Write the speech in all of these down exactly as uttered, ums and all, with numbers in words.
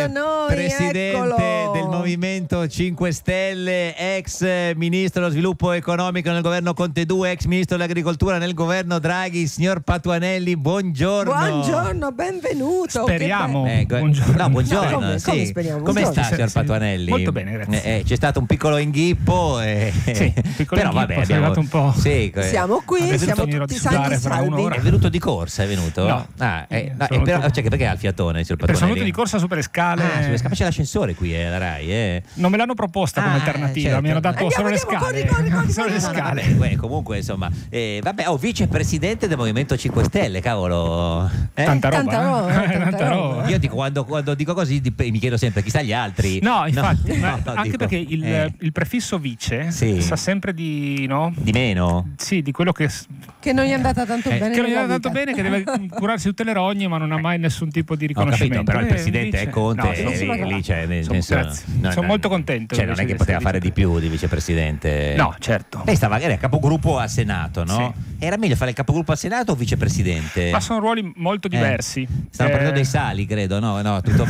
da noi, presidente eccolo. del Movimento cinque Stelle, ex ministro dello sviluppo economico nel governo Conte due, ex ministro dell'agricoltura nel governo Draghi, signor Patuanelli, buongiorno. Buongiorno, benvenuto. Speriamo. Eh, buongiorno. No, buongiorno. No, come- sì. come speriamo? Come Buongiorno. sta, signor Sì, sì. Patuanelli? Molto bene, grazie. Eh, eh, c'è stato un piccolo inghippo. E... Sì, un piccolo però inghippo, vabbè, sono abbiamo... arrivato un po'. Sì, eh. Siamo qui, Avete siamo finito tutti di sani sudare e fra salvi. un'ora? È venuto di corsa, è venuto? No. Ah, eh, no, Sono eh, però, venuto- cioè, perché ha il fiatone, signor Perché sono Patuanelli? venuto di corsa su per le scale. Ah, sulle scale. Ma c'è l'ascensore qui, eh, la Rai, eh. Non me l'hanno proposta come Ah, alternativa, certo. mi hanno dato Andiamo, solo le andiamo, scale. corri, corri, corri, Solo le corri. No, no, scale. vabbè, que- comunque insomma eh, vabbè, oh, vicepresidente del Movimento cinque Stelle, cavolo, eh? Tanta roba. Tanta roba, eh? tanta Tanta roba. roba. Io dico, quando, quando dico così dip- mi chiedo sempre chissà gli altri. No, infatti, ma no, anche dico, perché il, eh, il prefisso vice Sì. sa sempre di no? di meno. Sì, di quello che, Che non gli è andata tanto Eh, bene. che non gli nella ha dato vita. bene, che deve curarsi tutte le rogne, ma non ha mai nessun tipo di Ho capito, riconoscimento. però il Eh, presidente invece- è Conte, no, e sono- lì, lì c'è nel sono- senso, grazie. no, Sono no, molto contento Cioè, non è invece che di poteva essere fare di più di vicepresidente. No, certo. Lei stava, era capogruppo al Senato, no? Sì. Era meglio fare il capogruppo al Senato o vicepresidente? Ma sono ruoli molto diversi. Stanno Eh, prendendo dei sali, credo, no? No, tutto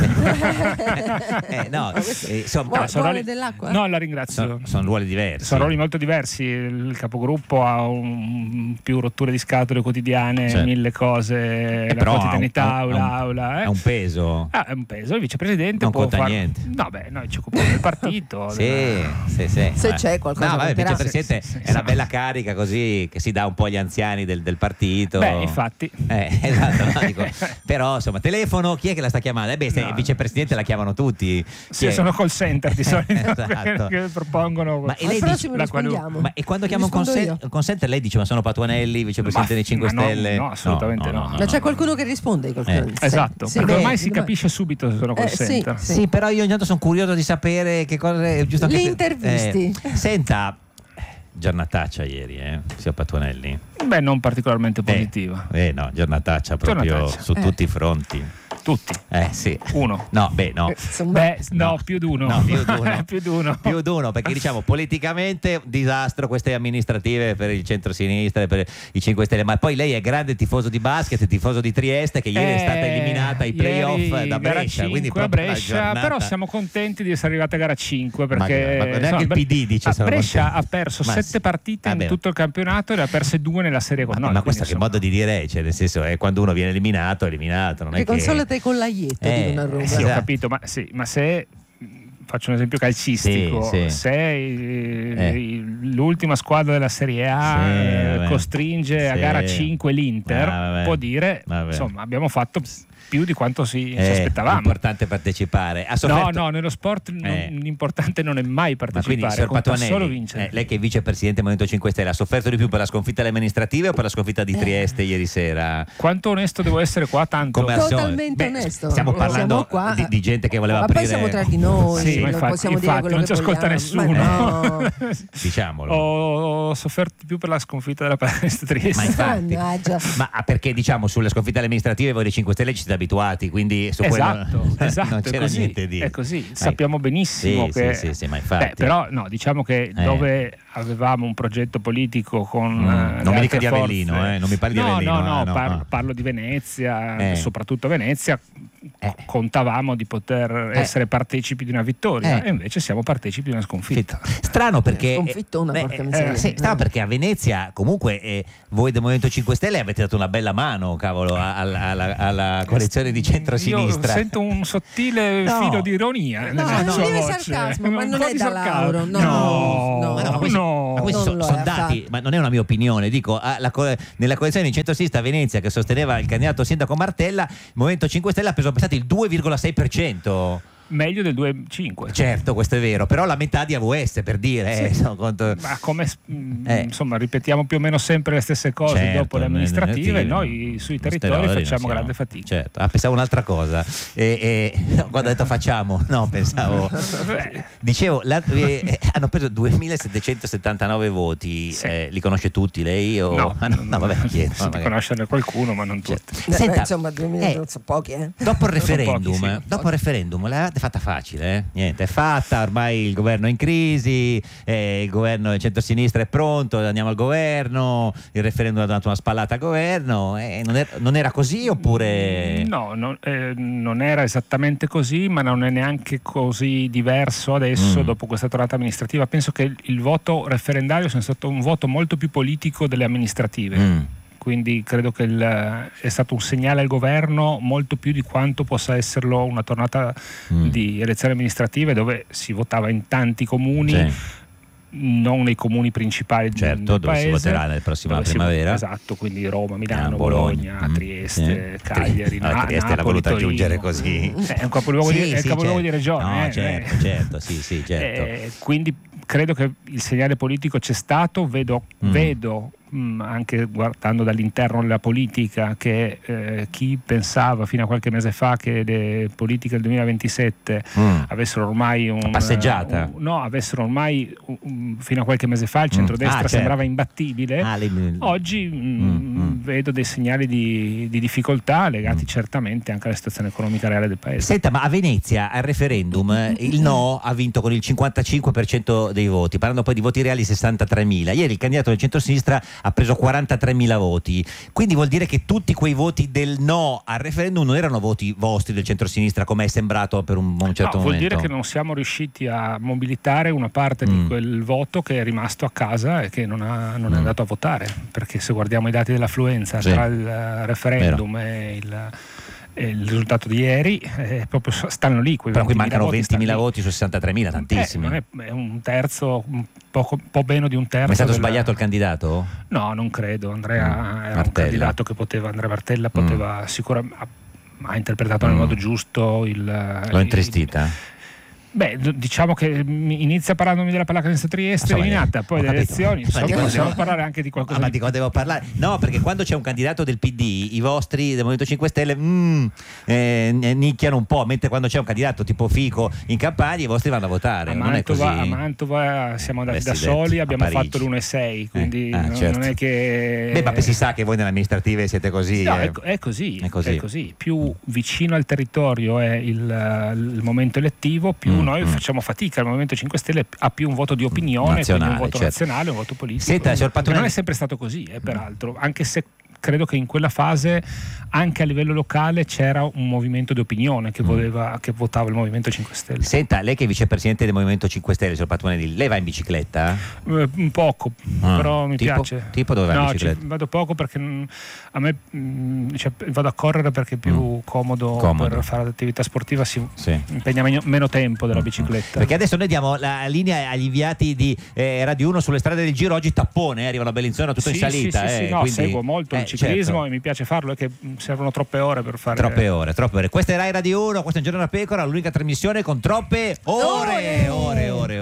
bene. eh, no, eh, insomma, Vuole- sono vuole ruoli- dell'acqua? No, la ringrazio. sono, sono ruoli diversi. Sono ruoli molto diversi. Il capogruppo ha un, più rotture di scatole quotidiane, Certo. mille cose, la però ha un- quotidianità, ha un- aula, ha un- aula. Eh. Ha un peso. Ah, è un peso. Il vicepresidente Non può conta far- niente. No, beh, noi ci occupiamo del partito. Sì, della- sì, sì. Se Eh. c'è qualcosa No, vabbè, conterà. vicepresidente Sì, sì, è sì, una sì. bella carica così che si dà un po' agli anziani del, del partito. Beh, infatti. Eh, esatto, no? Dico, però insomma, telefono, chi è che la sta chiamando? Eh beh, se No. il vicepresidente la chiamano tutti. Chi Sì, è? sono call center di solito Esatto. che propongono. Ma e Al lei prossimo dice, la qualu- rispondiamo. ma e quando chiama un Rispondo consen- io. un consenter lei dice ma sono Patuanelli, vicepresidente Ma- dei cinque ma no, Stelle? no, assolutamente no. Ma c'è qualcuno che risponde ai call Eh, center? Esatto, Sì, perché beh, ormai si ma- capisce subito se sono call Eh, sì, center. sì. Sì, però io ogni tanto sono curioso di sapere che cosa è giusto Gli anche- intervisti. Eh, senta, giornataccia ieri, eh, signor Patuanelli. Beh, non particolarmente Eh, positiva. Eh, no, giornataccia proprio Giornataccia. su Eh. tutti i fronti. Tutti. Eh sì. Uno. No, beh, no. Eh, insomma, Beh, no, No. più di uno. No, più di uno. più di uno. Più di uno, perché diciamo politicamente un disastro queste amministrative per il centro-sinistra e per i cinque Stelle, ma poi lei è grande tifoso di basket, tifoso di Trieste che ieri è stata Eh, eliminata ai ieri playoff da gara Brescia, quindi cinque a proprio una Brescia, giornata- però siamo contenti di essere arrivati a gara cinque Ma- perché ma neanche insomma, il P D dice a sono Brescia contenti. ha perso Ma sette sì. partite Vabbè. in tutto il campionato e ne ha perse due nella serie con Ma, noi. ma quindi, questo che insomma, modo di dire, cioè nel senso è quando uno viene eliminato, è eliminato, non è che che consolate con l'aietto Eh, di una roba. eh, sì, ho Esatto. capito, ma, sì, ma se faccio un esempio calcistico, Sì, sì. se eh, Eh. l'ultima squadra della Serie A Sì, eh, vabbè. costringe a Sì. gara cinque l'Inter, Ah, vabbè. può dire Vabbè. insomma abbiamo fatto più di quanto si, si è aspettavamo. importante partecipare. Ha No, sofferto- no, nello sport non- Eh. l'importante non è mai Ma quindi, partecipare, signor conta Patuanelli, solo vincere. eh, lei che è vicepresidente del Movimento cinque Stelle, ha sofferto di più per la sconfitta alle amministrative o per la sconfitta di Trieste ieri sera? Quanto onesto devo essere qua, tanto. Come al solito. Totalmente Beh, onesto. Stiamo parlando Siamo qua. di, di gente che voleva Ma aprire. poi siamo tra di noi, Sì, ma non infatti- possiamo dire infatti, quello non che ci ascolta vogliamo. nessuno. Ma no. Diciamolo. Ho sofferto di più per la sconfitta della Palestra Trieste. Ma infatti, Mannaggia. ma ah, perché diciamo sulle sconfitte alle amministrative voi dei cinque Stelle ci siete abituati, quindi su quello Esatto, esatto, non è c'era così, niente di è così. Eh, Sappiamo benissimo sì, che sì, sì, sì, ma infatti. Beh, però no, diciamo che Eh. dove avevamo un progetto politico con Mm, eh, non le mi dica altre di Avellino, forze- eh, non mi parli di no, Avellino, No, no, eh, no, par- no. parlo di Venezia, Eh. soprattutto Venezia. Eh. Contavamo di poter essere partecipi di una vittoria Eh. e invece siamo partecipi di una sconfitta. Strano perché Sconfittona, eh, porca eh, miseria. sì, strano perché a Venezia comunque eh, voi del Movimento cinque Stelle avete dato una bella mano, cavolo, alla, alla- alla coalizione di Io centrosinistra. sento un sottile No. filo di ironia. No, nella non sua deve voce. sarcasmo, ma Un non po' è di da sarcasmo. Lauro, no, no, no. Ma no, ma questi, no. ma questi Non so- lo è sono dati, affatto. ma non è una mia opinione. Dico, ah, la co- nella coalizione di centrosinistra a Venezia che sosteneva il candidato sindaco Martella, il Movimento cinque Stelle ha preso pensate il due virgola sei per cento. Meglio del due virgola cinque. Certo, questo è vero, però la metà di A V S per dire, eh, sono conto- Ma come mm, Eh. insomma ripetiamo più o meno sempre le stesse cose Certo, dopo le amministrative, amministrative, noi sui no. territori Territori non facciamo siamo- grande fatica. Certo, ah, pensavo un'altra cosa. E, e, no, quando ho detto facciamo, no, pensavo. Beh, Dicevo, la- eh, hanno preso duemilasettecentosettantanove voti, Sì. eh, li conosce tutti lei? O... no, Ah, no, no, vabbè, chiedo. sì, magari. conoscere qualcuno, ma non tutti. Eh, Senta, beh, insomma, duemila eh, non so pochi, eh. Dopo il Sono referendum, pochi, sì. dopo il referendum la, parte è fatta facile, eh? Niente, è fatta, ormai il governo è in crisi, eh, il governo il centrosinistra è pronto, andiamo al governo, il referendum ha dato una spallata al governo, eh, non, era, non era così oppure... No, no eh, non era esattamente così, ma non è neanche così diverso adesso mm. dopo questa tornata amministrativa. Penso che il, il voto referendario sia stato un voto molto più politico delle amministrative. Mm. Quindi credo che il, è stato un segnale al governo molto più di quanto possa esserlo una tornata mm. di elezioni amministrative dove si votava in tanti comuni, sì. non nei comuni principali, certo, del dove paese, si voterà nella prossima primavera. Si, esatto, quindi Roma, Milano, ah, Bologna, Bologna, Trieste, sì. Cagliari, allora, Na- Trieste Napoli, l'ha voluta Torino. aggiungere così. È un capoluogo, sì, di, è sì, capoluogo certo. di regione. No, eh, certo, eh. certo, sì, sì, certo. Eh, quindi credo che il segnale politico c'è stato, vedo, mm. vedo mh, anche guardando dall'interno della politica che eh, chi pensava fino a qualche mese fa che le politiche del duemilaventisette mm. avessero ormai un, passeggiata un, no, avessero ormai un, fino a qualche mese fa il centrodestra mm. ah, sembrava certo. imbattibile, ah, le... oggi mh, mm, mm. vedo dei segnali di, di difficoltà legati mm. certamente anche alla situazione economica reale del paese. Senta, ma a Venezia al referendum il no ha vinto con il cinquantacinque per cento dei voti, parlando poi di voti reali sessantatremila. Ieri il candidato del centrosinistra ha preso quarantatremila voti, quindi vuol dire che tutti quei voti del no al referendum non erano voti vostri del centrosinistra come è sembrato per un, un certo no, vuol momento. Vuol dire che non siamo riusciti a mobilitare una parte mm. di quel voto che è rimasto a casa e che non, ha, non mm. è andato a votare, perché se guardiamo i dati dell'affluenza sì. tra il referendum Vero. e il E il risultato di ieri è proprio stanno lì quei però qui mancano voti, ventimila voti su sessantatremila, tantissimi. Eh, è, è un terzo, un poco, un po' meno di un terzo. Ma è stato della... sbagliato il candidato? No, non credo. Andrea mm. era Martella. un candidato che poteva, Andrea Martella poteva mm. sicuramente ha, ha interpretato mm. nel modo giusto il. L'ho intristita? Il, Beh, diciamo che inizia parlandomi della pallacanestro Trieste so, eliminata, poi le elezioni, insomma, dico, possiamo devo... parlare anche di qualcosa. Ma di... di cosa devo parlare? No, perché quando c'è un candidato del P D, i vostri del Movimento cinque Stelle mm, eh, nicchiano un po', mentre quando c'è un candidato tipo Fico in Campania, i vostri vanno a votare. A non Mantova, è così. a Mantova siamo andati Beh, da soli, detto, abbiamo fatto l'uno virgola sei, quindi eh, ah, non, certo. non è che. Beh, ma si sa che voi nelle amministrative siete così. No, eh. è, è, così, è così. È così. Più vicino al territorio è il, il momento elettivo, più mm, noi mm. facciamo fatica. Il Movimento cinque Stelle ha più un voto di opinione, nazionale, quindi un voto certo. nazionale, un voto politico. Senta, signor Patuanelli... Non è sempre stato così, eh, peraltro, anche se credo che in quella fase anche a livello locale c'era un movimento di opinione che, voleva, che votava il Movimento cinque Stelle. Senta, lei che è vicepresidente del Movimento cinque Stelle, signor Patuanelli, lei va in bicicletta? Eh, un poco, ah, però mi tipo, piace. Tipo dove va no, in bicicletta? Ci, vado poco perché mh, a me mh, cioè, vado a correre perché è più mm. comodo, comodo per fare l'attività sportiva, si sì. impegna meno, meno tempo della bicicletta. Perché adesso noi diamo la linea agli inviati di eh, Radio uno sulle strade del Giro, oggi tappone, eh, arrivano a Bellinzona tutto sì, in salita. Sì, sì, eh, sì, no, quindi... seguo molto eh, il ciclismo certo. e mi piace farlo, è che servono troppe ore per fare. Troppe ore, troppe ore. Questa è Rai Radio uno, questo è Un Giorno da Pecora, l'unica trasmissione con troppe ore, ore, ore. ore.